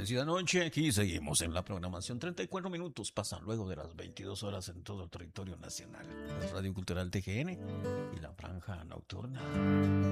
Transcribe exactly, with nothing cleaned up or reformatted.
Bendecida noche, aquí seguimos en la programación. treinta y cuatro minutos pasan luego de las veintidós horas en todo el territorio nacional. Es Radio Cultural T G N y la Franja Nocturna.